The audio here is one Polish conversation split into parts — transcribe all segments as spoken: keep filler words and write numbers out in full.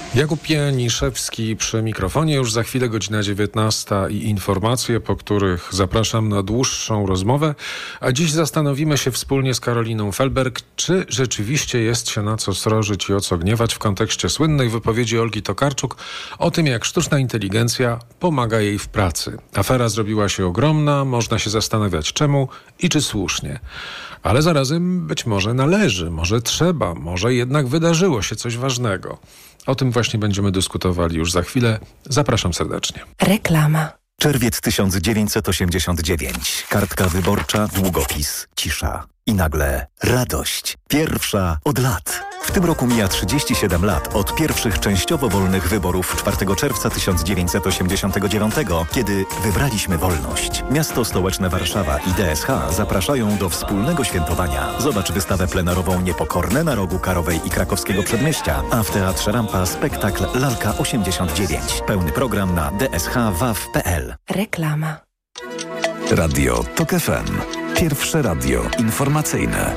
Jakub Janiszewski przy mikrofonie. Już za chwilę godzina dziewiętnasta i informacje, po których zapraszam na dłuższą rozmowę. A dziś zastanowimy się wspólnie z Karoliną Felberg, czy rzeczywiście jest się na co srożyć i o co gniewać w kontekście słynnej wypowiedzi Olgi Tokarczuk o tym, jak sztuczna inteligencja pomaga jej w pracy. Afera zrobiła się ogromna, można się zastanawiać czemu i czy słusznie. Ale zarazem być może należy, może trzeba, może jednak wydarzyło się coś ważnego. O tym właśnie będziemy dyskutowali już za chwilę. Zapraszam serdecznie. Reklama. Czerwiec tysiąc dziewięćset osiemdziesiąt dziewięć. Kartka wyborcza, długopis, cisza. I nagle radość. Pierwsza od lat. W tym roku mija trzydzieści siedem lat od pierwszych częściowo wolnych wyborów czwartego czerwca tysiąc dziewięćset osiemdziesiątego dziewiątego, kiedy wybraliśmy wolność. Miasto stołeczne Warszawa i D S H zapraszają do wspólnego świętowania. Zobacz wystawę plenerową Niepokorne na rogu Karowej i Krakowskiego Przedmieścia, a w Teatrze Rampa spektakl Lalka osiemdziesiąt dziewięć. Pełny program na d s h w a w kropka p l. Reklama. Radio TOK F M. Pierwsze radio informacyjne.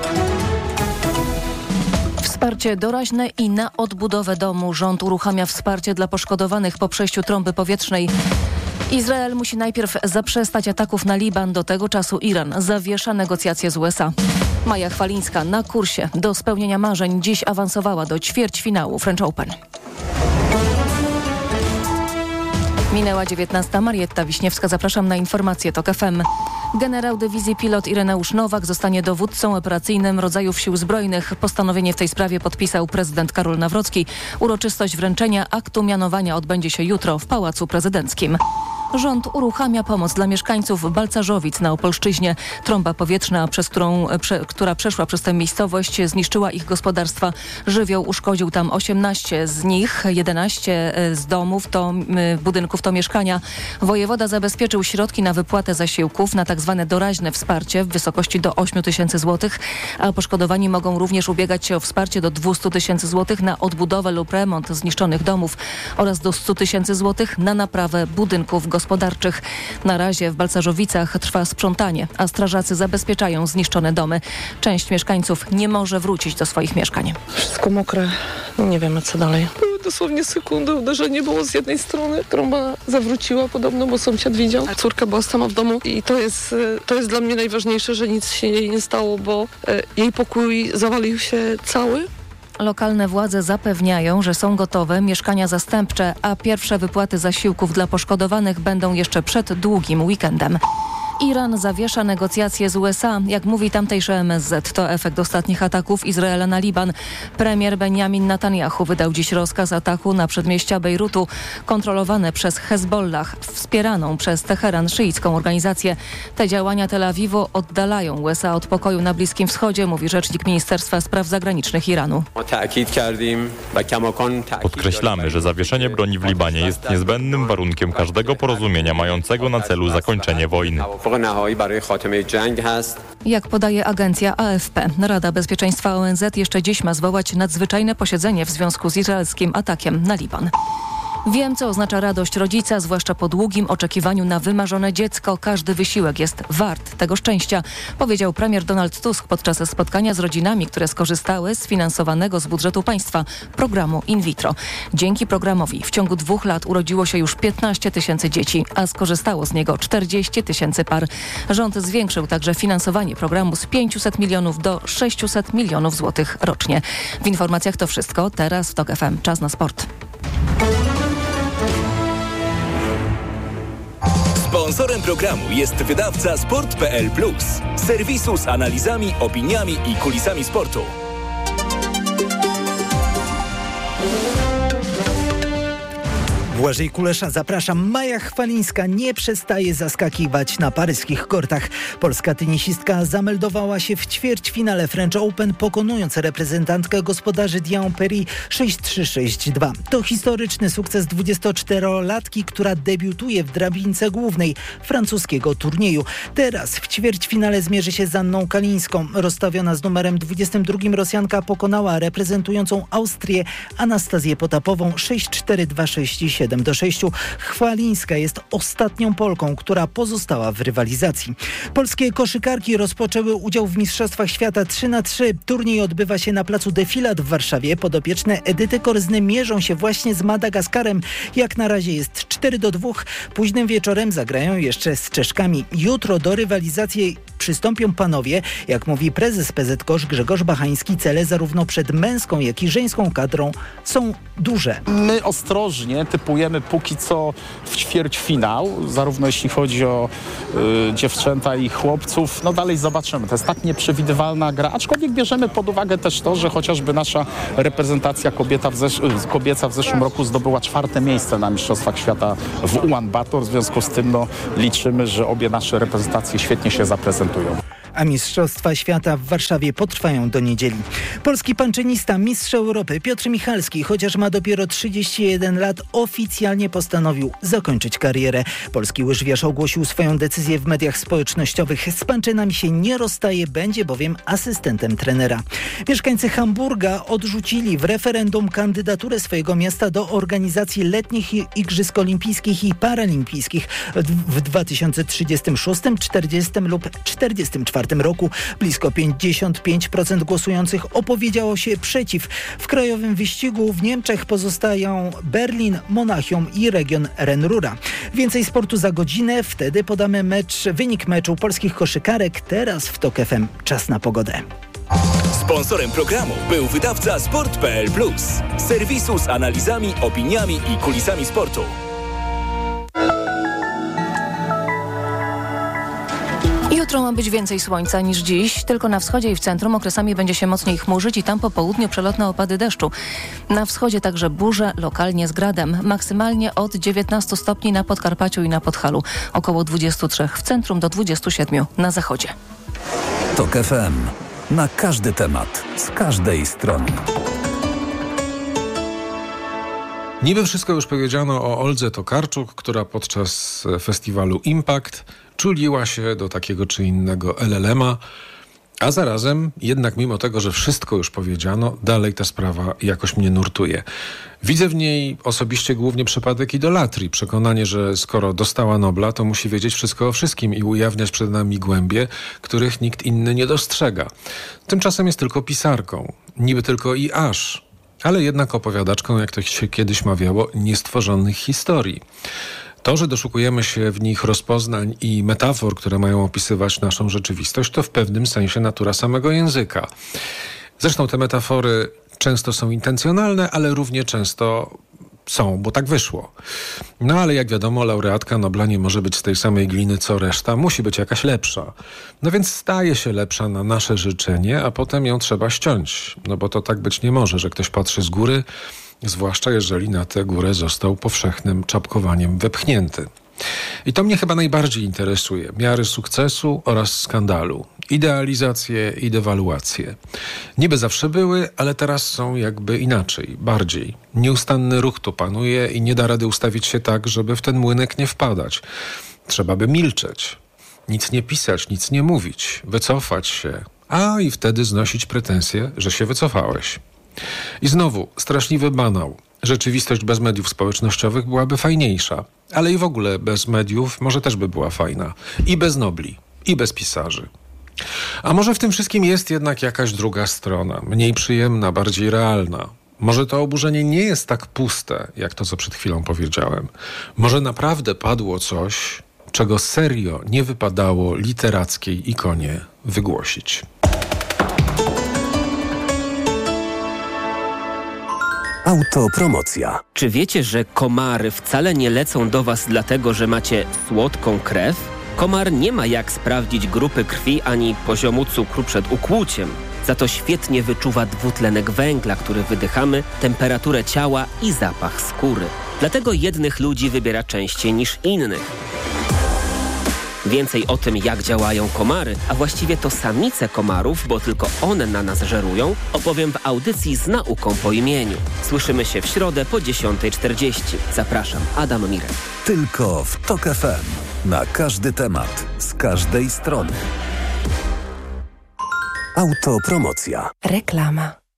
Wsparcie doraźne i na odbudowę domu. Rząd uruchamia wsparcie dla poszkodowanych po przejściu trąby powietrznej. Izrael musi najpierw zaprzestać ataków na Liban. Do tego czasu Iran zawiesza negocjacje z U S A. Maja Chwalińska na kursie do spełnienia marzeń dziś awansowała do ćwierćfinału French Open. Minęła dziewiętnasta. Marietta Wiśniewska. Zapraszam na informacje TOK F M. Generał dywizji pilot Ireneusz Nowak zostanie dowódcą operacyjnym rodzajów sił zbrojnych. Postanowienie w tej sprawie podpisał prezydent Karol Nawrocki. Uroczystość wręczenia aktu mianowania odbędzie się jutro w Pałacu Prezydenckim. Rząd uruchamia pomoc dla mieszkańców Balcarzowic na Opolszczyźnie. Trąba powietrzna, przez którą, prze, która przeszła przez tę miejscowość, zniszczyła ich gospodarstwa. Żywioł uszkodził tam osiemnaście z nich, jedenaście z domów, to budynków to mieszkania. Wojewoda zabezpieczył środki na wypłatę zasiłków, na tak zwane doraźne wsparcie w wysokości do ośmiu tysięcy złotych, a poszkodowani mogą również ubiegać się o wsparcie do dwustu tysięcy złotych na odbudowę lub remont zniszczonych domów oraz do stu tysięcy złotych na naprawę budynków gospodarczych. gospodarczych. Na razie w Balcarzowicach trwa sprzątanie, a strażacy zabezpieczają zniszczone domy. Część mieszkańców nie może wrócić do swoich mieszkań. Wszystko mokre, nie wiemy co dalej. Były dosłownie sekundy, uderzenie było z jednej strony, trąba zawróciła podobno, bo sąsiad widział. Córka była sama w domu i to jest, to jest dla mnie najważniejsze, że nic się jej nie stało, bo jej pokój zawalił się cały. Lokalne władze zapewniają, że są gotowe mieszkania zastępcze, a pierwsze wypłaty zasiłków dla poszkodowanych będą jeszcze przed długim weekendem. Iran zawiesza negocjacje z U S A. Jak mówi tamtejszy M S Z, to efekt ostatnich ataków Izraela na Liban. Premier Benjamin Netanyahu wydał dziś rozkaz ataku na przedmieścia Bejrutu, kontrolowane przez Hezbollah, wspieraną przez Teheran szyicką organizację. Te działania Tel Awiwu oddalają U S A od pokoju na Bliskim Wschodzie, mówi rzecznik Ministerstwa Spraw Zagranicznych Iranu. Podkreślamy, że zawieszenie broni w Libanie jest niezbędnym warunkiem każdego porozumienia mającego na celu zakończenie wojny. Jak podaje agencja A F P, Rada Bezpieczeństwa O N Z jeszcze dziś ma zwołać nadzwyczajne posiedzenie w związku z izraelskim atakiem na Liban. Wiem, co oznacza radość rodzica, zwłaszcza po długim oczekiwaniu na wymarzone dziecko. Każdy wysiłek jest wart tego szczęścia, powiedział premier Donald Tusk podczas spotkania z rodzinami, które skorzystały z finansowanego z budżetu państwa programu in vitro. Dzięki programowi w ciągu dwóch lat urodziło się już piętnaście tysięcy dzieci, a skorzystało z niego czterdzieści tysięcy par. Rząd zwiększył także finansowanie programu z pięciuset milionów do sześciuset milionów złotych rocznie. W informacjach to wszystko. Teraz w TOK F M. Czas na sport. Sponsorem programu jest wydawca sport kropka p l plus, serwisu z analizami, opiniami i kulisami sportu. Błażej Kulesza, zapraszam. Maja Chwalińska nie przestaje zaskakiwać na paryskich kortach. Polska tenisistka zameldowała się w ćwierćfinale French Open, pokonując reprezentantkę gospodarzy Diane Paris sześć trzy sześć dwa. To historyczny sukces dwudziestoczterolatki, która debiutuje w drabince głównej francuskiego turnieju. Teraz w ćwierćfinale zmierzy się z Anną Kalińską. Rozstawiona z numerem dwudziestym drugim Rosjanka pokonała reprezentującą Austrię Anastazję Potapową sześć cztery dwa sześć siedem. siedem do sześciu. Chwalińska jest ostatnią Polką, która pozostała w rywalizacji. Polskie koszykarki rozpoczęły udział w Mistrzostwach Świata trzy na trzy. Turniej odbywa się na placu Defilat w Warszawie. Podopieczne Edyty Korzny mierzą się właśnie z Madagaskarem. Jak na razie jest cztery do dwóch. Późnym wieczorem zagrają jeszcze z Czeszkami. Jutro do rywalizacji przystąpią panowie. Jak mówi prezes P Z Kosz Grzegorz Bachański, cele zarówno przed męską, jak i żeńską kadrą są duże. My ostrożnie typujemy póki co w ćwierćfinał, zarówno jeśli chodzi o y, dziewczęta i chłopców. No dalej zobaczymy. To jest tak nieprzewidywalna gra, aczkolwiek bierzemy pod uwagę też to, że chociażby nasza reprezentacja kobieta w zesz- kobieca w zeszłym roku zdobyła czwarte miejsce na Mistrzostwach Świata w Ulan Bator. W związku z tym no, liczymy, że obie nasze reprezentacje świetnie się zaprezentują. A Mistrzostwa Świata w Warszawie potrwają do niedzieli. Polski panczenista, mistrz Europy Piotr Michalski, chociaż ma dopiero trzydzieści jeden lat, oficjalnie postanowił zakończyć karierę. Polski łyżwiarz ogłosił swoją decyzję w mediach społecznościowych. Z panczynami się nie rozstaje, będzie bowiem asystentem trenera. Mieszkańcy Hamburga odrzucili w referendum kandydaturę swojego miasta do organizacji letnich Igrzysk Olimpijskich i Paralimpijskich w dwa tysiące trzydziestym szóstym, czterdziestym lub czterdziestym czwartym roku. Blisko pięćdziesiąt pięć procent głosujących opowiedziało się przeciw. W krajowym wyścigu w Niemczech pozostają Berlin, Monachium i region Ren-Rura. Więcej sportu za godzinę, wtedy podamy mecz, wynik meczu polskich koszykarek. Teraz w TOK F M czas na pogodę. Sponsorem programu był wydawca sport kropka p l plus, serwisu z analizami, opiniami i kulisami sportu. Jutro ma być więcej słońca niż dziś, tylko na wschodzie i w centrum okresami będzie się mocniej chmurzyć i tam po południu przelotne opady deszczu. Na wschodzie także burze, lokalnie z gradem. Maksymalnie od dziewiętnastu stopni na Podkarpaciu i na Podhalu. Około dwudziestu trzech w centrum do dwudziestu siedmiu na zachodzie. TOK F M. Na każdy temat, z każdej strony. Niby wszystko już powiedziano o Oldze Tokarczuk, która podczas festiwalu Impact czuliła się do takiego czy innego L L M a, a zarazem jednak mimo tego, że wszystko już powiedziano, dalej ta sprawa jakoś mnie nurtuje. Widzę w niej osobiście głównie przypadek idolatrii, przekonanie, że skoro dostała Nobla, to musi wiedzieć wszystko o wszystkim i ujawniać przed nami głębie, których nikt inny nie dostrzega. Tymczasem jest tylko pisarką, niby tylko i aż, ale jednak opowiadaczką, jak to się kiedyś mawiało, niestworzonych historii. To, że doszukujemy się w nich rozpoznań i metafor, które mają opisywać naszą rzeczywistość, to w pewnym sensie natura samego języka. Zresztą te metafory często są intencjonalne, ale równie często są, bo tak wyszło. No ale jak wiadomo, laureatka Nobla nie może być z tej samej gliny co reszta, musi być jakaś lepsza. No więc staje się lepsza na nasze życzenie, a potem ją trzeba ściąć. No bo to tak być nie może, że ktoś patrzy z góry, zwłaszcza jeżeli na tę górę został powszechnym czapkowaniem wepchnięty. I to mnie chyba najbardziej interesuje. Miary sukcesu oraz skandalu. Idealizacje i dewaluacje. Niby zawsze były, ale teraz są jakby inaczej, bardziej. Nieustanny ruch tu panuje i nie da rady ustawić się tak, żeby w ten młynek nie wpadać. Trzeba by milczeć. Nic nie pisać, nic nie mówić. Wycofać się. A i wtedy znosić pretensje, że się wycofałeś. I znowu, straszliwy banał. Rzeczywistość bez mediów społecznościowych byłaby fajniejsza, ale i w ogóle bez mediów może też by była fajna. I bez Nobli, i bez pisarzy. A może w tym wszystkim jest jednak jakaś druga strona, mniej przyjemna, bardziej realna. Może to oburzenie nie jest tak puste, jak to, co przed chwilą powiedziałem. Może naprawdę padło coś, czego serio nie wypadało literackiej ikonie wygłosić. Autopromocja. Czy wiecie, że komary wcale nie lecą do was dlatego, że macie słodką krew? Komar nie ma jak sprawdzić grupy krwi ani poziomu cukru przed ukłuciem. Za to świetnie wyczuwa dwutlenek węgla, który wydychamy, temperaturę ciała i zapach skóry. Dlatego jednych ludzi wybiera częściej niż innych. Więcej o tym, jak działają komary, a właściwie to samice komarów, bo tylko one na nas żerują, opowiem w audycji z nauką po imieniu. Słyszymy się w środę po dziesiątej czterdzieści. Zapraszam, Adam Mirek. Tylko w TOK F M. Na każdy temat, z każdej strony. Autopromocja. Reklama.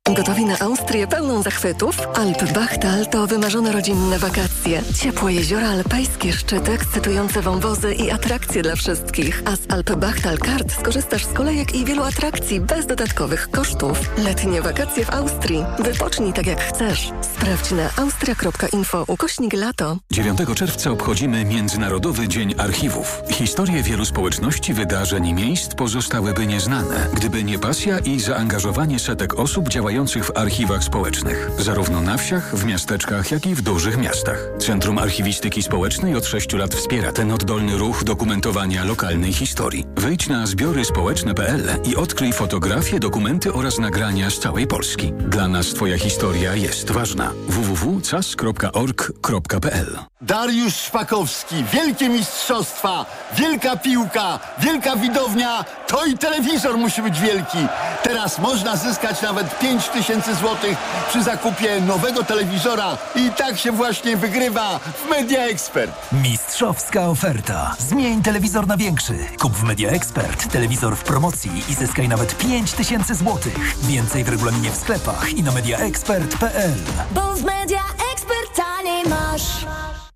Gotowi na Austrię pełną zachwytów? Alpbachtal to wymarzone rodzinne wakacje. Ciepłe jeziora alpejskie, szczyty, ekscytujące wąwozy i atrakcje dla wszystkich. A z Alpbachtal Card skorzystasz z kolejek i wielu atrakcji bez dodatkowych kosztów. Letnie wakacje w Austrii. Wypocznij tak jak chcesz. Sprawdź na austria kropka info ukośnik lato. dziewiątego czerwca obchodzimy Międzynarodowy Dzień Archiwów. Historie wielu społeczności, wydarzeń i miejsc pozostałyby nieznane, gdyby nie pasja i zaangażowanie setek osób działających w archiwach społecznych. Zarówno na wsiach, w miasteczkach, jak i w dużych miastach. Centrum Archiwistyki Społecznej od sześciu lat wspiera ten oddolny ruch dokumentowania lokalnej historii. Wejdź na zbiory społeczne kropka p l i odkryj fotografie, dokumenty oraz nagrania z całej Polski. Dla nas Twoja historia jest ważna. w w w kropka c a s kropka org kropka p l Dariusz Szpakowski, wielkie mistrzostwa, wielka piłka, wielka widownia, to i telewizor musi być wielki. Teraz można zyskać nawet pięć tysięcy złotych przy zakupie nowego telewizora i tak się właśnie wygrywa w Media Expert. Mistrzowska oferta. Zmień telewizor na większy. Kup w Media Expert telewizor w promocji i zyskaj nawet pięć tysięcy złotych. Więcej w regulaminie w sklepach i na media expert kropka p l. Bo w Media Expert taniej masz.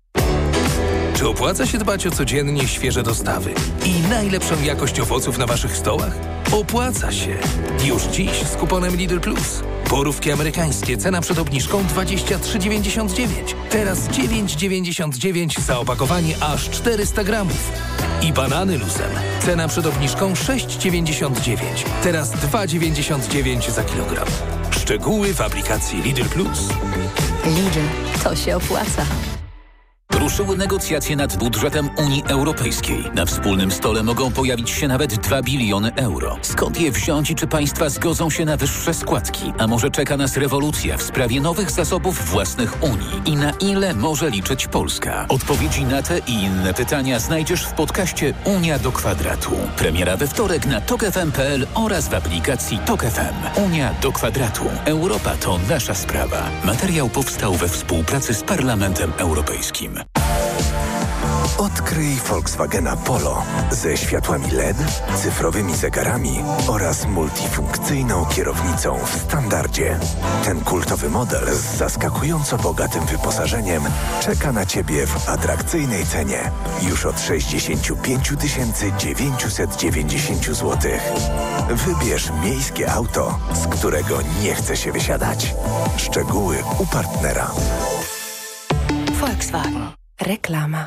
Czy opłaca się dbać o codziennie świeże dostawy i najlepszą jakość owoców na Waszych stołach? Opłaca się. Już dziś z kuponem Lidl Plus. Borówki amerykańskie, cena przed obniżką dwadzieścia trzy dziewięćdziesiąt dziewięć. Teraz dziewięć dziewięćdziesiąt dziewięć za opakowanie aż czterysta gramów. I banany luzem. Cena przed obniżką sześć dziewięćdziesiąt dziewięć. Teraz dwa dziewięćdziesiąt dziewięć za kilogram. Szczegóły w aplikacji Lidl Plus. Lidl, to się opłaca. Ruszyły negocjacje nad budżetem Unii Europejskiej. Na wspólnym stole mogą pojawić się nawet dwa biliony euro. Skąd je wziąć i czy państwa zgodzą się na wyższe składki? A może czeka nas rewolucja w sprawie nowych zasobów własnych Unii? I na ile może liczyć Polska? Odpowiedzi na te i inne pytania znajdziesz w podcaście Unia do kwadratu. Premiera we wtorek na tok f m kropka p l oraz w aplikacji Tok F M. Unia do kwadratu. Europa to nasza sprawa. Materiał powstał we współpracy z Parlamentem Europejskim. Odkryj Volkswagena Polo ze światłami L E D, cyfrowymi zegarami oraz multifunkcyjną kierownicą w standardzie. Ten kultowy model z zaskakująco bogatym wyposażeniem czeka na Ciebie w atrakcyjnej cenie już od sześćdziesiąt pięć tysięcy dziewięćset dziewięćdziesiąt złotych. Wybierz miejskie auto, z którego nie chce się wysiadać. Szczegóły u partnera. Volkswagen. Reklama.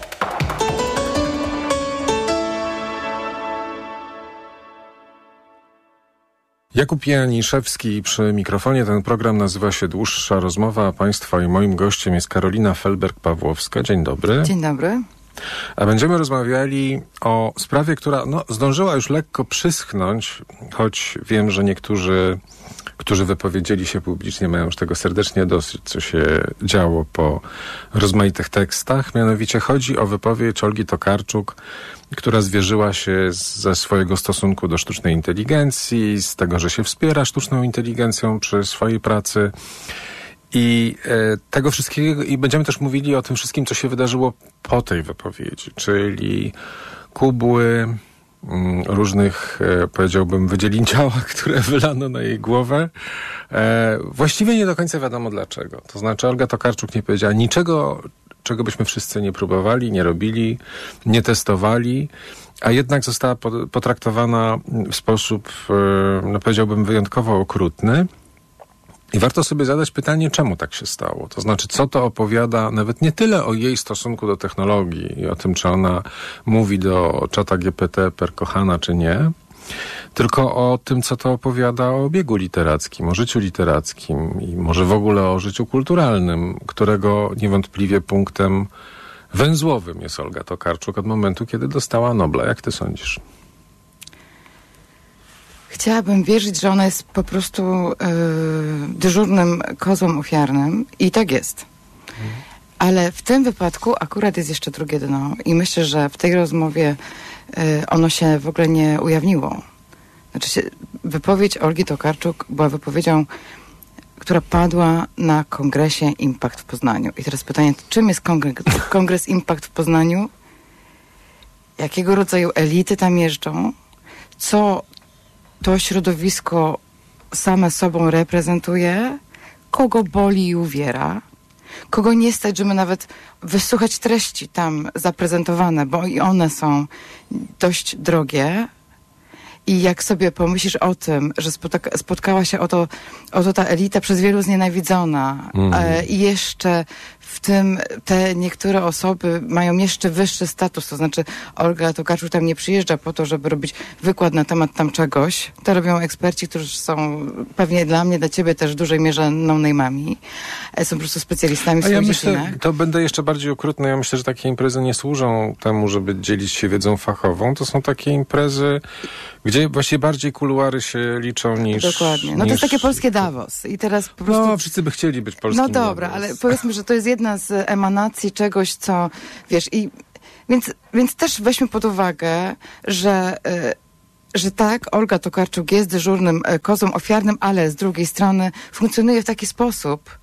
Jakub Janiszewski przy mikrofonie. Ten program nazywa się Dłuższa Rozmowa, a Państwa i moim gościem jest Karolina Felberg-Pawłowska. Dzień dobry. Dzień dobry. A będziemy rozmawiali o sprawie, która no, zdążyła już lekko przyschnąć, choć wiem, że niektórzy, którzy wypowiedzieli się publicznie, mają już tego serdecznie dosyć, co się działo po rozmaitych tekstach. Mianowicie chodzi o wypowiedź Olgi Tokarczuk, która zwierzyła się ze swojego stosunku do sztucznej inteligencji, z tego, że się wspiera sztuczną inteligencją przy swojej pracy. I e, tego wszystkiego, i będziemy też mówili o tym wszystkim, co się wydarzyło po tej wypowiedzi, czyli kubły, m, różnych, e, powiedziałbym, wydzielin ciała, które wylano na jej głowę. E, właściwie nie do końca wiadomo dlaczego. To znaczy Olga Tokarczuk nie powiedziała niczego, czego byśmy wszyscy nie próbowali, nie robili, nie testowali, a jednak została potraktowana w sposób, e, no powiedziałbym, wyjątkowo okrutny. I warto sobie zadać pytanie, czemu tak się stało. To znaczy, co to opowiada nawet nie tyle o jej stosunku do technologii i o tym, czy ona mówi do czata G P T per kochana, czy nie, tylko o tym, co to opowiada o obiegu literackim, o życiu literackim i może w ogóle o życiu kulturalnym, którego niewątpliwie punktem węzłowym jest Olga Tokarczuk od momentu, kiedy dostała Nobla. Jak ty sądzisz? Chciałabym wierzyć, że ona jest po prostu yy, dyżurnym kozłem ofiarnym i tak jest. Hmm. Ale w tym wypadku akurat jest jeszcze drugie dno i myślę, że w tej rozmowie yy, ono się w ogóle nie ujawniło. Znaczy się, wypowiedź Olgi Tokarczuk była wypowiedzią, która padła na kongresie Impact w Poznaniu. I teraz pytanie, czym jest kongres, kongres Impact w Poznaniu? Jakiego rodzaju elity tam jeżdżą? Co to środowisko same sobą reprezentuje, kogo boli i uwiera, kogo nie stać, żeby nawet wysłuchać treści tam zaprezentowane, bo i one są dość drogie. I jak sobie pomyślisz o tym, że spotka- spotkała się o to, o to ta elita przez wielu znienawidzona mm. e, i jeszcze w tym te niektóre osoby mają jeszcze wyższy status, to znaczy Olga Tokarczuk tam nie przyjeżdża po to, żeby robić wykład na temat tam czegoś. To robią eksperci, którzy są pewnie dla mnie, dla ciebie też w dużej mierze no-name'ami. E, są po prostu specjalistami w A ja swoich myślę, dziedzinach. to będę jeszcze bardziej okrutny, ja myślę, że takie imprezy nie służą temu, żeby dzielić się wiedzą fachową. To są takie imprezy, gdzie właściwie bardziej kuluary się liczą niż... Dokładnie. No niż... to jest takie polskie Davos. I teraz po prostu... No, wszyscy by chcieli być polskim No dobra, Davos. ale powiedzmy, że to jest jedna z emanacji czegoś, co, wiesz, i więc, więc też weźmy pod uwagę, że, y, że tak, Olga Tokarczuk jest dyżurnym y, kozłem ofiarnym, ale z drugiej strony funkcjonuje w taki sposób,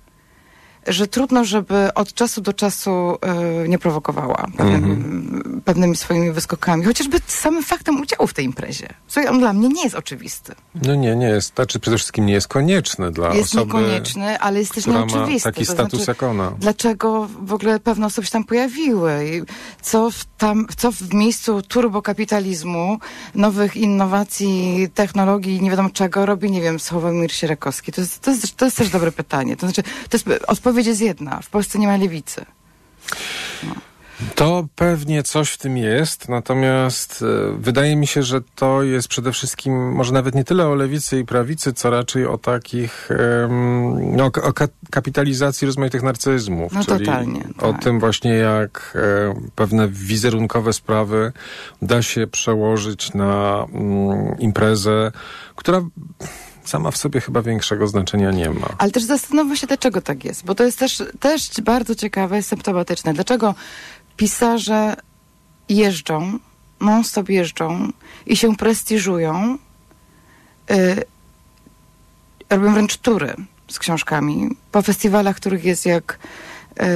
że trudno, żeby od czasu do czasu y, nie prowokowała pewnym, mm-hmm. pewnymi swoimi wyskokami. Chociażby samym faktem udziału w tej imprezie. Słuchaj, on dla mnie nie jest oczywisty. No nie, nie jest. Znaczy przede wszystkim nie jest konieczny dla jest osoby, niekonieczny, ale jest też która nieoczywisty. ma taki to status znaczy, jak ona. Dlaczego w ogóle pewne osoby się tam pojawiły? I co w, tam, co w miejscu turbokapitalizmu, nowych innowacji, technologii, nie wiadomo czego, robi, nie wiem, Sławomir Sierakowski? To jest, to jest, to jest też dobre pytanie. To znaczy, to jest, odpowiedź jest jedna. W Polsce nie ma lewicy. No. To pewnie coś w tym jest, natomiast e, wydaje mi się, że to jest przede wszystkim może nawet nie tyle o lewicy i prawicy, co raczej o takich e, no, o ka- kapitalizacji rozmaitych narcyzmów. No czyli totalnie. O tak. tym właśnie, jak e, pewne wizerunkowe sprawy da się przełożyć na mm, imprezę, która sama w sobie chyba większego znaczenia nie ma. Ale też zastanówmy się, dlaczego tak jest, bo to jest też, też bardzo ciekawe, symptomatyczne. Dlaczego pisarze jeżdżą, non-stop jeżdżą i się prestiżują, yy, robią wręcz tury z książkami po festiwalach, których jest jak yy,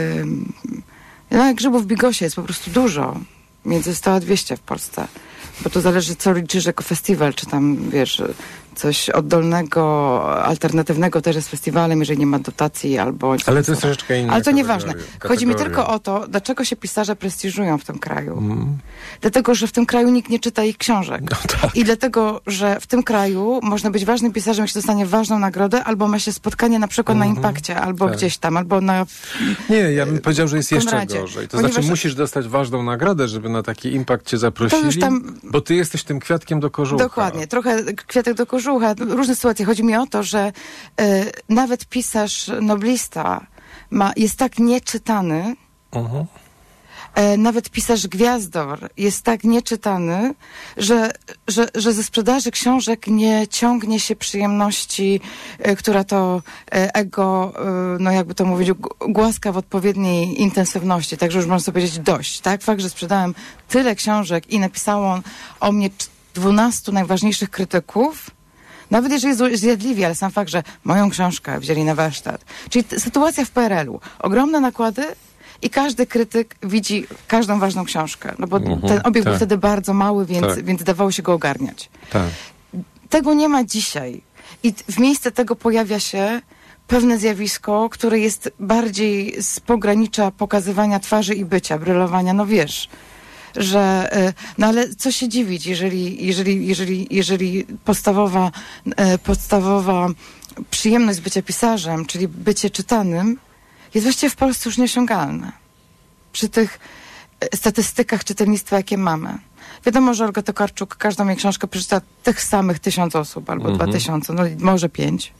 no jak grzybów w bigosie, jest po prostu dużo. Między sto a dwieście w Polsce. Bo to zależy, co liczysz jako festiwal, czy tam, wiesz, coś oddolnego, alternatywnego też jest festiwalem, jeżeli nie ma dotacji albo... Ale to jest troszeczkę inne. Ale to nieważne. Kategoria. Chodzi mi tylko o to, dlaczego się pisarze prestiżują w tym kraju. Mm. Dlatego, że w tym kraju nikt nie czyta ich książek. No tak. I dlatego, że w tym kraju można być ważnym pisarzem, jak się dostanie ważną nagrodę, albo ma się spotkanie na przykład mm-hmm. na Impakcie, albo tak. gdzieś tam, albo na... Nie, ja bym powiedział, że jest jeszcze Konradzie. gorzej. To Ponieważ... znaczy musisz dostać ważną nagrodę, żeby na taki Impakt cię zaprosili, tam... bo ty jesteś tym kwiatkiem do kożucha. Dokładnie, trochę kwiatek do kożucha, różne sytuacje. Chodzi mi o to, że y, nawet pisarz noblista ma, jest tak nieczytany, uh-huh. y, nawet pisarz gwiazdor jest tak nieczytany, że, że, że ze sprzedaży książek nie ciągnie się przyjemności, y, która to y, ego, y, no jakby to mówić, głaska w odpowiedniej intensywności. Także już można sobie powiedzieć dość. Tak? Fakt, że sprzedałem tyle książek i napisało o mnie dwunastu najważniejszych krytyków, nawet jeżeli jest zjadliwi, ale sam fakt, że moją książkę wzięli na warsztat. Czyli t- sytuacja w P R L u. Ogromne nakłady i każdy krytyk widzi każdą ważną książkę. No bo uh-huh, ten obieg tak. był wtedy bardzo mały, więc, tak. więc dawało się go ogarniać. Tak. Tego nie ma dzisiaj. I t- w miejsce tego pojawia się pewne zjawisko, które jest bardziej z pogranicza pokazywania twarzy i bycia, brylowania, no wiesz... że, no ale co się dziwić, jeżeli, jeżeli, jeżeli, jeżeli podstawowa, podstawowa przyjemność bycia pisarzem, czyli bycie czytanym, jest właściwie w Polsce już nieosiągalne. Przy tych statystykach czytelnictwa, jakie mamy. Wiadomo, że Olga Tokarczuk każdą jej książkę przeczyta tych samych tysiąc osób, albo mm-hmm. dwa tysiące, no może pięć.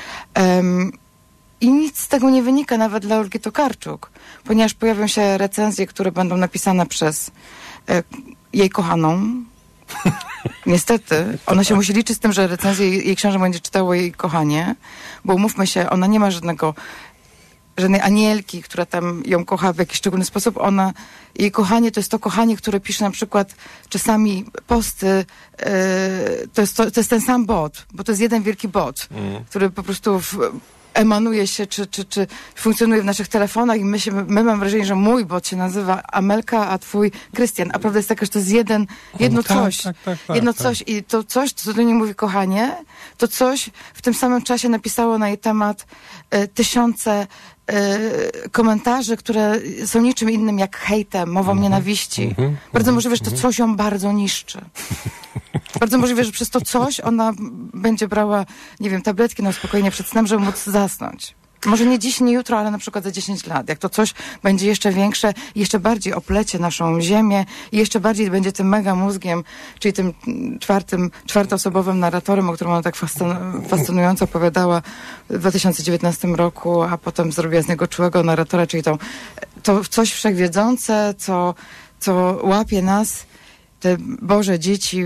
Um, I nic z tego nie wynika nawet dla Olgi Tokarczuk, ponieważ pojawią się recenzje, które będą napisane przez e, jej kochaną. Niestety. Ona się musi liczyć z tym, że recenzję jej, jej książek będzie czytało jej kochanie, bo umówmy się, ona nie ma żadnego, żadnej anielki, która tam ją kocha w jakiś szczególny sposób. Ona, jej kochanie to jest to kochanie, które pisze na przykład czasami posty, e, to, jest to, to jest ten sam bot, bo to jest jeden wielki bot, mm. który po prostu w, emanuje się, czy, czy, czy funkcjonuje w naszych telefonach i my, się, my mam wrażenie, że mój bot się nazywa Amelka, a twój Krystian. A prawda jest taka, że to jest jeden, jedno tak, coś. Tak, tak, tak, jedno tak. coś i to coś, co do niej mówi kochanie, to coś w tym samym czasie napisało na jej temat e, tysiące e, komentarzy, które są niczym innym jak hejtem, mową mm-hmm. nienawiści. Mm-hmm. Bardzo mm-hmm. możliwe, że to coś ją bardzo niszczy. Bardzo możliwe, że przez to coś ona będzie brała, nie wiem, tabletki na uspokojenie przed snem, żeby móc zasnąć. Może nie dziś, nie jutro, ale na przykład za dziesięć lat. Jak to coś będzie jeszcze większe i jeszcze bardziej oplecie naszą ziemię i jeszcze bardziej będzie tym mega mózgiem, czyli tym czwartym, czwartoosobowym narratorem, o którym ona tak fascyn- fascynująco opowiadała w dwa tysiące dziewiętnastym roku, a potem zrobiła z niego czułego narratora, czyli tą, to coś wszechwiedzące, co, co łapie nas, te Boże dzieci,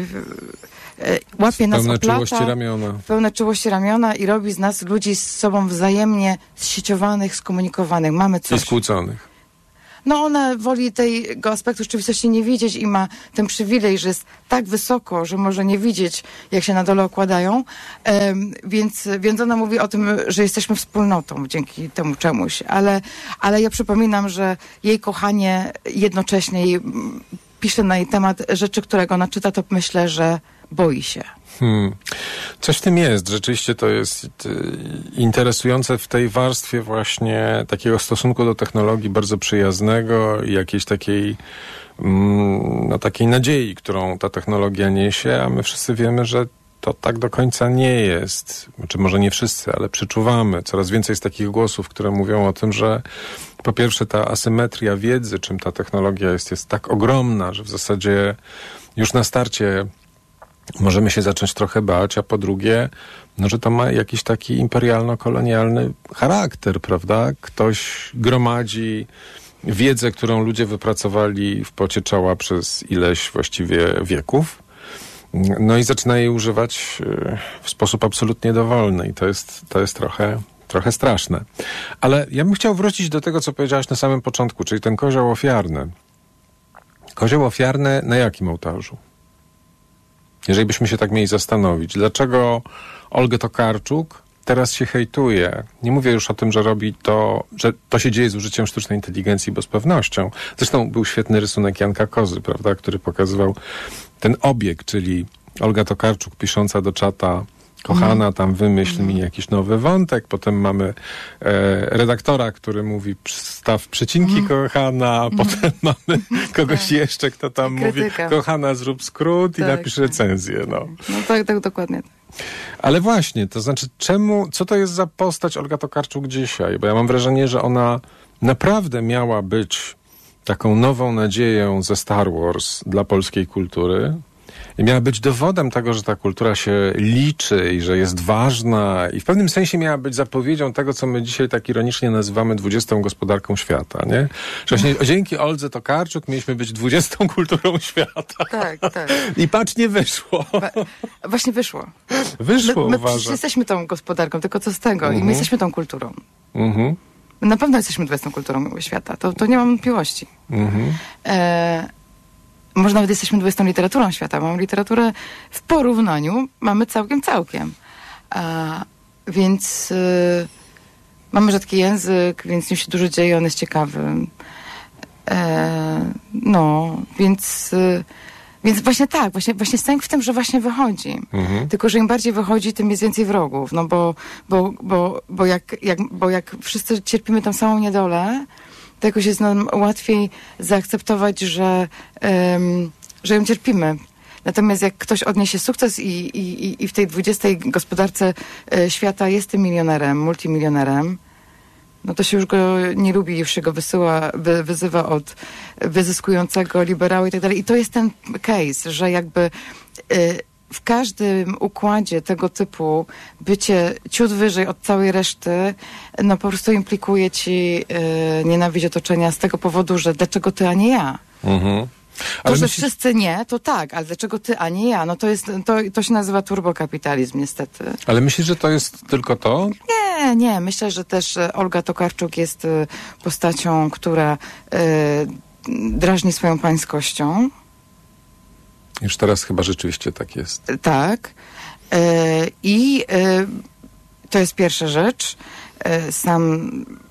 łapie nas, pełne oplata, czułości ramiona. pełne czułości ramiona i robi z nas ludzi z sobą wzajemnie zsieciowanych, skomunikowanych. Mamy coś. I skłóconych. No ona woli tego aspektu rzeczywistości nie widzieć i ma ten przywilej, że jest tak wysoko, że może nie widzieć, jak się na dole okładają, um, więc, więc ona mówi o tym, że jesteśmy wspólnotą dzięki temu czemuś, ale, ale ja przypominam, że jej kochanie jednocześnie jej, pisze na jej temat rzeczy, którego ona czyta, to myślę, że boi się. Hmm. Coś w tym jest. Rzeczywiście to jest y, interesujące w tej warstwie właśnie takiego stosunku do technologii bardzo przyjaznego i jakiejś takiej mm, no, takiej nadziei, którą ta technologia niesie, a my wszyscy wiemy, że to tak do końca nie jest. Znaczy może nie wszyscy, ale przeczuwamy. Coraz więcej jest takich głosów, które mówią o tym, że po pierwsze ta asymetria wiedzy, czym ta technologia jest, jest tak ogromna, że w zasadzie już na starcie możemy się zacząć trochę bać, a po drugie, no, że to ma jakiś taki imperialno-kolonialny charakter, prawda? Ktoś gromadzi wiedzę, którą ludzie wypracowali w pocie czoła przez ileś właściwie wieków, no i zaczyna jej używać w sposób absolutnie dowolny i to jest, to jest trochę, trochę straszne. Ale ja bym chciał wrócić do tego, co powiedziałaś na samym początku, czyli ten kozioł ofiarny. Kozioł ofiarny na jakim ołtarzu? Jeżeli byśmy się tak mieli zastanowić, dlaczego Olgę Tokarczuk teraz się hejtuje? Nie mówię już o tym, że robi to, że to się dzieje z użyciem sztucznej inteligencji, bo z pewnością. Zresztą był świetny rysunek Janka Kozy, prawda, który pokazywał ten obieg, czyli Olga Tokarczuk pisząca do czata: kochana, tam wymyśl mi jakiś nowy wątek. Potem mamy e, redaktora, który mówi staw przecinki kochana, a potem mamy kogoś jeszcze, kto tam Krytyka. mówi kochana, zrób skrót i Tak, napisz recenzję. No. No tak, tak, dokładnie. Ale właśnie, to znaczy czemu, co to jest za postać Olga Tokarczuk dzisiaj? Bo ja mam wrażenie, że ona naprawdę miała być taką nową nadzieją ze Star Wars dla polskiej kultury. I miała być dowodem tego, że ta kultura się liczy i że jest ważna i w pewnym sensie miała być zapowiedzią tego, co my dzisiaj tak ironicznie nazywamy dwudziestą gospodarką świata, nie? Że właśnie dzięki Oldze Tokarczuk mieliśmy być dwudziestą kulturą świata. Tak, tak. I patrz, nie wyszło. Ba- właśnie wyszło. Wyszło, My, my uważam. przecież jesteśmy tą gospodarką, tylko co z tego? Mhm. I my jesteśmy tą kulturą. Mhm. My na pewno jesteśmy dwudziestą kulturą świata. To, to nie mam wątpliwości. Mhm. E, może nawet jesteśmy dwudziestą literaturą świata. Mamy literaturę w porównaniu, mamy całkiem, całkiem. A, więc y, mamy rzadki język, więc nim się dużo dzieje, on jest ciekawy. E, no, więc... Y, Więc właśnie tak, właśnie, właśnie sęk w tym, że właśnie wychodzi. Mhm. Tylko, że im bardziej wychodzi, tym jest więcej wrogów. No bo, bo, bo, bo, jak, jak, bo jak wszyscy cierpimy tą samą niedolę, to jakoś jest nam łatwiej zaakceptować, że, um, że ją cierpimy. Natomiast jak ktoś odniesie sukces i, i, i w tej dwudziestej gospodarce e, świata jest tym milionerem, multimilionerem, no to się już go nie lubi, już się go wysyła, wy, wyzywa od wyzyskującego liberała i tak dalej. I to jest ten case, że jakby y, w każdym układzie tego typu bycie ciut wyżej od całej reszty, no po prostu implikuje ci y, nienawiść otoczenia z tego powodu, że dlaczego ty, a nie ja? Mhm. To, Ale że myślisz... wszyscy nie, to tak, ale dlaczego ty, a nie ja? No to jest, to, to się nazywa turbokapitalizm niestety. Ale myślisz, że to jest tylko to? Nie, nie. Myślę, że też Olga Tokarczuk jest y, postacią, która y, drażni swoją pańskością. Już teraz chyba rzeczywiście tak jest. Tak. Y, I y, to jest pierwsza rzecz. Y, e, sam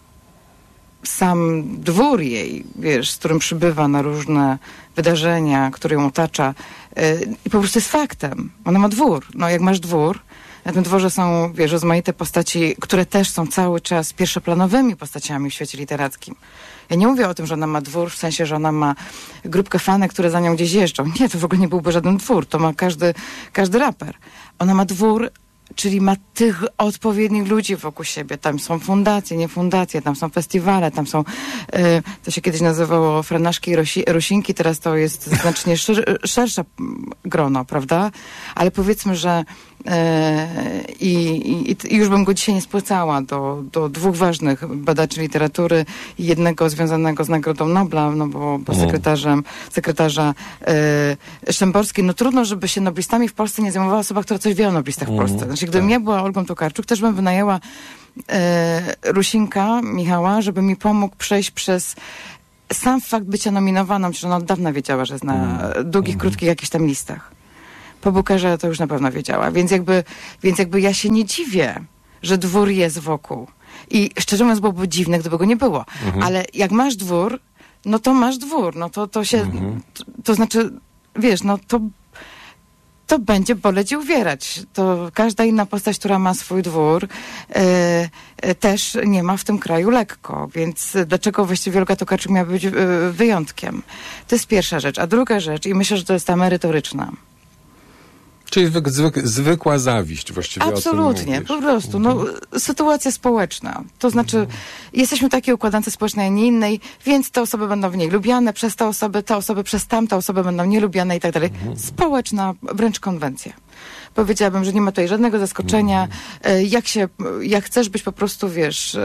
sam dwór jej, wiesz, z którym przybywa na różne wydarzenia, który ją otacza e, i po prostu jest faktem. Ona ma dwór. No jak masz dwór, na tym dworze są, wiesz, rozmaite postaci, które też są cały czas pierwszoplanowymi postaciami w świecie literackim. Ja nie mówię o tym, że ona ma dwór, w sensie, że ona ma grupkę fanek, które za nią gdzieś jeżdżą. Nie, to w ogóle nie byłby żaden dwór. To ma każdy, każdy raper. Ona ma dwór, czyli ma tych odpowiednich ludzi wokół siebie. Tam są fundacje, nie fundacje, tam są festiwale, tam są, e, to się kiedyś nazywało Franaszki i Rosi, Rosinki, teraz to jest znacznie szer, szersze grono, prawda? Ale powiedzmy, że e, i, i, i już bym go dzisiaj nie spłycała do, do dwóch ważnych badaczy literatury i jednego związanego z Nagrodą Nobla, no bo, bo sekretarzem, sekretarza e, Szymborskiej. No trudno, żeby się noblistami w Polsce nie zajmowała osoba, która coś wie o noblistach w Polsce. Znaczy, gdybym ja była Olgą Tokarczuk, też bym wynajęła e, Rusinka, Michała, żeby mi pomógł przejść przez sam fakt bycia nominowaną, że ona od dawna wiedziała, że jest na długich, krótkich jakichś tam listach. Po Bookerze to już na pewno wiedziała. Więc jakby, więc jakby ja się nie dziwię, że dwór jest wokół. I szczerze mówiąc, byłoby dziwne, gdyby go nie było. Mhm. Ale jak masz dwór, no to masz dwór. No to, to się, mhm. to, to znaczy, wiesz, no to to będzie boleć i uwierać. To każda inna postać, która ma swój dwór, e, e, też nie ma w tym kraju lekko. Więc dlaczego właściwie Olga Tokarczuk miała być e, wyjątkiem? To jest pierwsza rzecz. A druga rzecz, i myślę, że to jest ta merytoryczna. Czyli zwyk, zwyk, zwykła zawiść właściwie. Absolutnie, po prostu. No, sytuacja społeczna. To znaczy, mhm. jesteśmy w takiej układance społecznej, a nie innej, więc te osoby będą w niej lubiane przez te osoby, te osoby przez tamte osoby będą nielubiane i tak dalej. Mhm. Społeczna, wręcz konwencja. Powiedziałabym, że nie ma tutaj żadnego zaskoczenia. Mhm. Jak się, jak chcesz być po prostu, wiesz,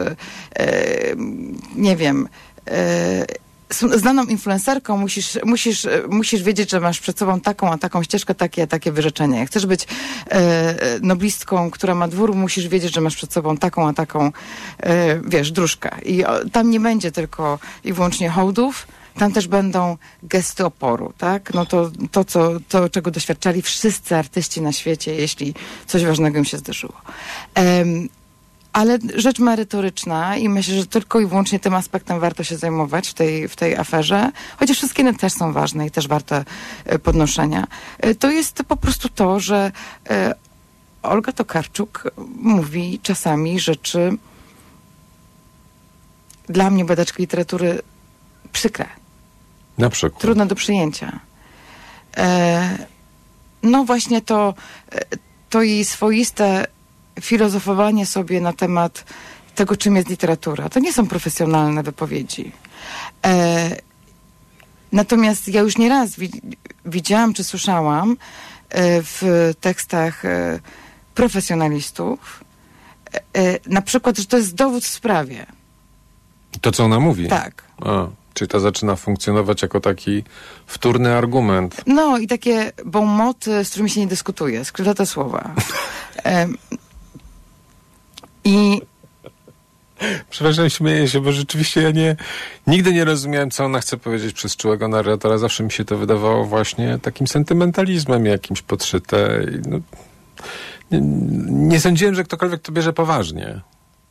nie wiem, znaną influencerką, musisz, musisz, musisz wiedzieć, że masz przed sobą taką, a taką ścieżkę, takie, a takie wyrzeczenia. Jak chcesz być e, noblistką, która ma dwór, musisz wiedzieć, że masz przed sobą taką, a taką, e, wiesz, dróżkę. I o, tam nie będzie tylko i wyłącznie hołdów, tam też będą gesty oporu, tak? No to, to, co, to czego doświadczali wszyscy artyści na świecie, jeśli coś ważnego im się zdarzyło. Um, Ale rzecz merytoryczna i myślę, że tylko i wyłącznie tym aspektem warto się zajmować w tej, w tej aferze, chociaż wszystkie inne też są ważne i też warte podnoszenia. To jest po prostu to, że Olga Tokarczuk mówi czasami rzeczy dla mnie, badaczki literatury, przykre. Na przykład. Trudne do przyjęcia. No właśnie to, to jej swoiste filozofowanie sobie na temat tego, czym jest literatura. To nie są profesjonalne wypowiedzi. E, natomiast ja już nieraz wi- widziałam, czy słyszałam e, w tekstach e, profesjonalistów e, na przykład, że to jest dowód w sprawie. To, co ona mówi? Tak. A, czyli to zaczyna funkcjonować jako taki wtórny argument. No i takie bonmoty, z którymi się nie dyskutuje. Skryte słowa. E, I Przepraszam, śmieję się, bo rzeczywiście ja nie, nigdy nie rozumiałem, co ona chce powiedzieć przez czułego narratora. Zawsze mi się to wydawało właśnie takim sentymentalizmem jakimś podszyte. No, nie, nie sądziłem, że ktokolwiek to bierze poważnie.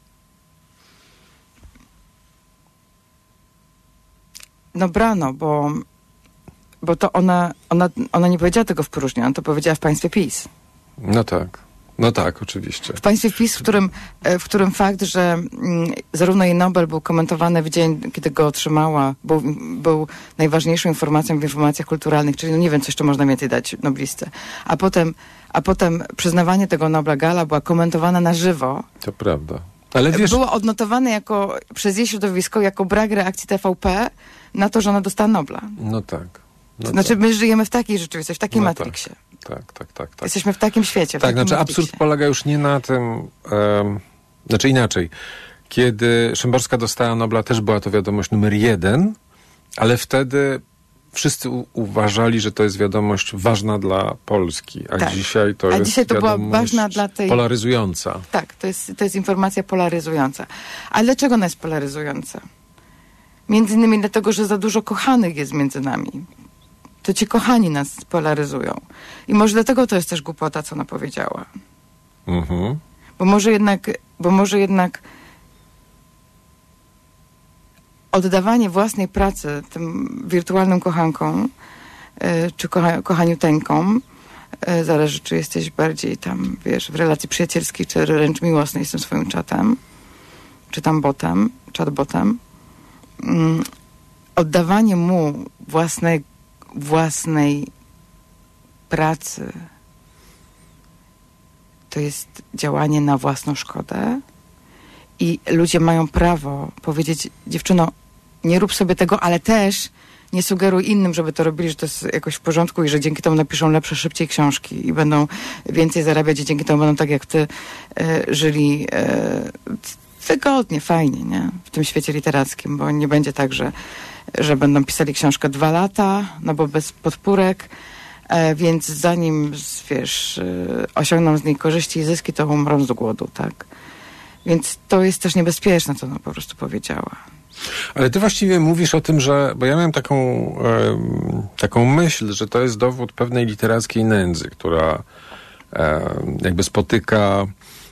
No brano, bo, bo to ona, ona, ona nie powiedziała tego w próżni, ona to powiedziała w państwie PiS. No tak. No tak, oczywiście. W państwie PiS, w którym, w którym fakt, że mm, zarówno jej Nobel był komentowany w dzień, kiedy go otrzymała, był, był najważniejszą informacją w informacjach kulturalnych, czyli no nie wiem, co jeszcze można więcej dać noblistce. A potem, a potem przyznawanie tego Nobla Gala była komentowana na żywo. To prawda. Ale wiesz... Było odnotowane jako, przez jej środowisko jako brak reakcji T V P na to, że ona dostała Nobla. No tak. No to znaczy, tak. my żyjemy w takiej rzeczywistości, w takiej no matriksie. Tak, tak, tak, tak, tak. Jesteśmy w takim świecie. W tak, takim znaczy matriksie. absurd polega już nie na tym, um, znaczy inaczej. Kiedy Szymborska dostała Nobla, też była to wiadomość numer jeden, ale wtedy wszyscy u- uważali, że to jest wiadomość ważna dla Polski, a tak. dzisiaj to a jest dzisiaj to była wiadomość ważna dla tej... polaryzująca. Tak, to jest, to jest informacja polaryzująca. Ale dlaczego ona jest polaryzująca? Między innymi dlatego, że za dużo kochanych jest między nami. To ci kochani nas polaryzują. I może dlatego to jest też głupota, co ona powiedziała. Mhm. Bo może jednak, bo może jednak oddawanie własnej pracy tym wirtualnym kochankom y, czy kocha, kochaniuteńkom, y, zależy, czy jesteś bardziej tam, wiesz, w relacji przyjacielskiej, czy wręcz miłosnej z tym swoim czatem, czy tam botem, chatbotem. Y, oddawanie mu własnej, własnej pracy to jest działanie na własną szkodę i ludzie mają prawo powiedzieć, dziewczyno, nie rób sobie tego, ale też nie sugeruj innym, żeby to robili, że to jest jakoś w porządku i że dzięki temu napiszą lepsze, szybciej książki i będą więcej zarabiać i dzięki temu będą tak jak ty e, żyli e, wygodnie, fajnie, nie? W tym świecie literackim, bo nie będzie tak, że, że będą pisali książkę dwa lata, no bo bez podpórek, e, więc zanim, wiesz, e, osiągną z niej korzyści i zyski, to umrą z głodu, tak? Więc to jest też niebezpieczne, co ona po prostu powiedziała. Ale ty właściwie mówisz o tym, że, bo ja miałem taką, e, taką myśl, że to jest dowód pewnej literackiej nędzy, która e, jakby spotyka